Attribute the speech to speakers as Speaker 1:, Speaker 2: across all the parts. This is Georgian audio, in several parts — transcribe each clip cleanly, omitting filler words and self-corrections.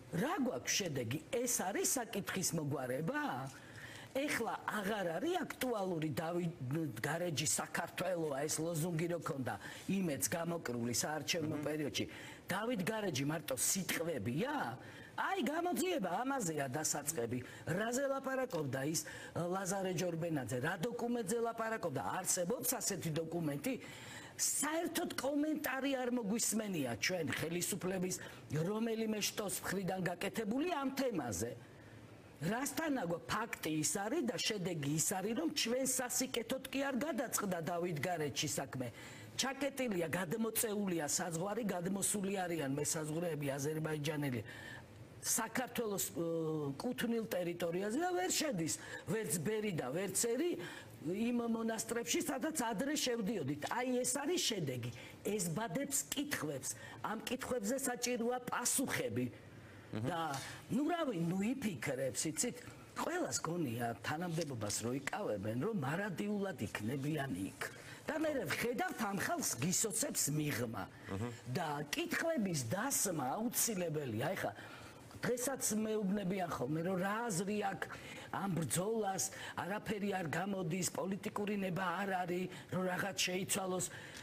Speaker 1: რა გვაქვს შედეგი? ეს არის საკითხის მოგვარება? ეხლა აღარ არის აქტუალური დავით გარეჯი საქართველოა ეს ლოზუნგი რო ქონდა იმედს გამოკრული საარჩევნო პერიოდში დავით გარეჯი მარტო სიტყვებია აი გამოძიება ამაზეა დასაწყები რაზე ლაპარაკობდა ის ლაზარე ჯორბენაძე რა დოკუმენტზე ლაპარაკობდა არსებობს ასეთი დოკუმენტი საერთოდ კომენტარი არ მოგვისმენია ჩვენ ხელისუფლების რომელიმე შტოს მხრიდან გაკეთებული ამ თემაზე რასთანაგო ფაქტი ის არის და შედეგი ის არის რომ ჩვენ სასიკეთოდ კი არ გადაწყდა დავით გარეჯის საქმე ჩაკეტილია გადმოწეულია საზღვარი გადმოსული არიან მესაზღვრეები აზერბაიჯანელი საქართველოს კუთვნილ ტერიტორიაზე და ვერ შედის ვერც ბერი და ვერც ერი იმ მონასტრებში სადაც ადრე შევდიოდით აი ეს არის შედეგი ეს ბადებს კითხვებს ამ კითხვებზე საჭიროა პასუხები და ნუ რავი ნუ იფიქრებს იცით ყველას გონია თანამდებობას რო იკავებენ რომ მარადიულად იქნებიან იქ და მე ვხედავთ ამ ხალხს გისოცებს მიღმა და კითხვების დასმა აუცილებელია ეხლა დღესაც მეუბნებიან ხოლმე რომ რა აზრი აქვს ამ ბრძოლას არაფერი არ გამოდის პოლიტიკური ნება არ არის რომ რაღაც შეიცვალოს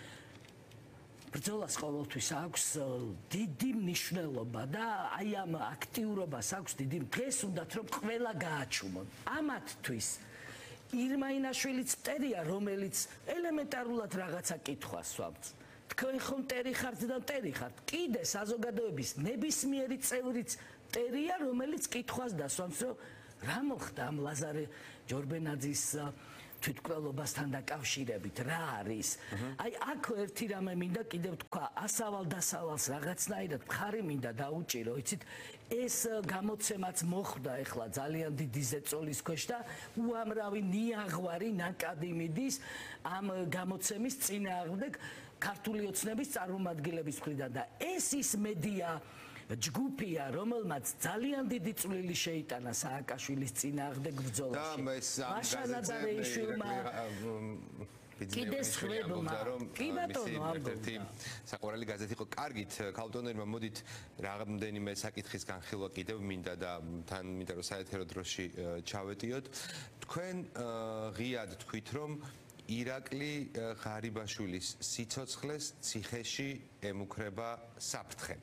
Speaker 1: ბრძოლას ყოველთვის აქვს დიდი მნიშვნელობა და აი ამ აქტიურობას აქვს დიდი დღეს უნდათ რომ ყველა გააჩუმონ ამათთვის ირმა ინაშვილიც მტერია რომელიც ელემენტარულად რაღაცა კითხვას სვამს თქვენ ხომ მტერი ხართ და მტერი ხართ კიდე საზოგადოების ნებისმიერი წევრიც მტერია რომელიც კითხვას დასვამს რომ რა მოხდა ამ ლაზარე ჯორბენაძის თვითმკვლელობასთან დაკავშირებით რა არის აი აქ ერთი რამე მინდა კიდევ თქვა ასავალ დასავალს რაღაცნაირად მხარი მინდა დაუჭირო იცით ეს გამოცემაც მოხდა ეხლა ძალიან დიდი ზეწოლის ქვეშ და უამრავი ნიაღვარი ნაკადი მიდის ამ გამოცემის წინააღმდეგ ქართული ოცნების წარმომადგენლების მხრიდან და ეს ის მედია ჯგუფია რომელმაც ძალიან დიდი წვლილი შეიტანა სააკაშვილის წინააღმდეგ ბრძოლაში მაშანა და რეიშვილმა კიდე სხვებმა კი ბატონო
Speaker 2: ერთ-ერთი საყვარელი გაზეთი იყო კარგით ქალბატონებმა მოდით რამდენიმე საკითხის განხილვა კიდევ მინდა და თან მინდა რომ საეთერო დროში ჩავეტიოთ თქვენ ღიად თქვით რომ ირაკლი ღარიბაშვილის სიცოცხლეს ციხეში ემუქრება საფრთხე.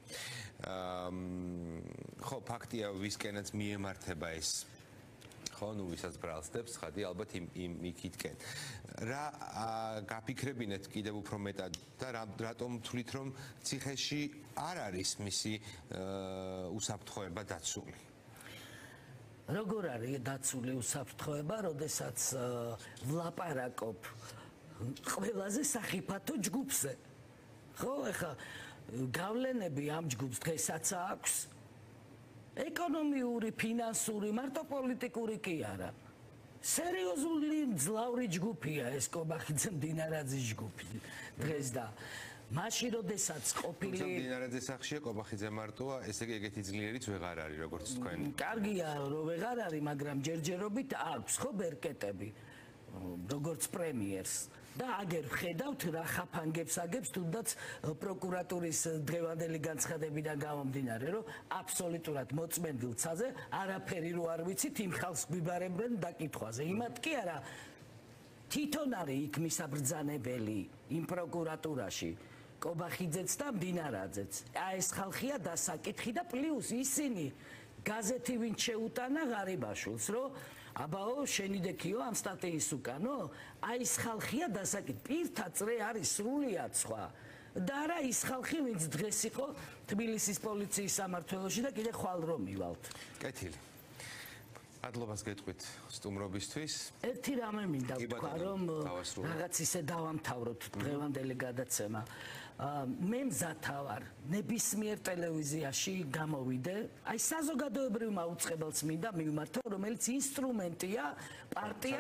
Speaker 2: ხო, ფაქტია ვისკენაც მიემართება ეს. ხო, ნუ ვისაც ბრალსდებს, ხადი ალბათ იქითკენ. რა გაფიქრებინეთ კიდევ უფრო მეტად და რატომ თვლით რომ ციხეში არ არის მისი უსაფრთხოება დაცული?
Speaker 1: როგორ არის დაცული უსაფრთხოება, როდესაც ვლაპარაკობ ყველაზე სახიფათო ჯგუფზე. ხო, ეხლა გავლენები ამ ჯგუფს დღესაც აქვს. ეკონომიური, ფინანსური, მარტო პოლიტიკური კი არა. სერიოზული ძლავრი ჯგუფია ეს კობახიძე მდინარაძის ჯგუფი დღეს და მაშინ როდესაც ყოფილი
Speaker 2: მდინარაძის სახშია კობახიძე მარტოა, ესე იგი ეგეთი ძლიერიც ვეღარ არის როგორც თქვენ.
Speaker 1: კარგია რომ ვეღარ არის, მაგრამ ჯერჯერობით აქვს ხო ბერკეტები როგორც პრემიერს და აგერ ვხედავთ რა ხაფანგებს აგებს თუნდაც პროკურატურის დღევანდელი განცხადებიდან გამომდინარე რომ აბსოლუტურად მოწმენდილ ცაზე არაფერი რო არ ვიცით იმ ხალხს გვიბარებენ დაკითხვაზე იმათ კი არა თვითონ არის იქ მისაბრძანებელი იმ პროკურატურაში კობახიძეც და მდინარაძეც აი ეს ხალხია დასაკითხი და პლუს ისინი გაზეთი ვინ შეუტანა ღარიბაშვილს რომ აბაო შენი დექიო ამ სტატიის უკანო აი ეს ხალხია დასაკითხი პირთა წრე არის სრულიად სხვა და არა ის ხალხი ვინც დღეს იყო თბილისის პოლიციის სამმართველოში და კიდე ხვალ რომ მივალთ
Speaker 2: კეთილი ადლობას გეტყვით სტუმრობისთვის
Speaker 1: ერთი რამე მინდა ვთქვა რომ რაღაც ისე დავამთავროთ დღევანდელი გადაცემა მე მზათა ვარ ნებისმიერ ტელევიზიაში გამოვიდე აი საზოგადოებრივ მაუწყებელს მინდა მივმართო რომელიც ინსტრუმენტია პარტია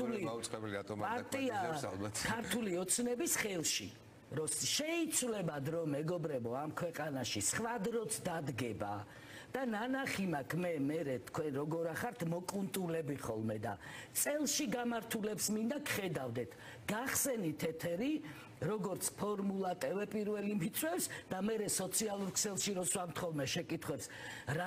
Speaker 1: ქართული ოცნების ხელში რომ შეიცვლება დრო მეგობრებო ამ ქვეყანაში სხვა დროც დადგება და ნანახი მაქვს მე თქვენ როგორ ახართ მოკუნტულები ხოლმე და წელში გამართულებს მინდა გხედავდეთ გახსენით ეთერი როგორც ფორმულა ტევე პირველი მიწევს და მე სოციალურ ქსელში რო სვამთ ხოლმე შეკითხვებს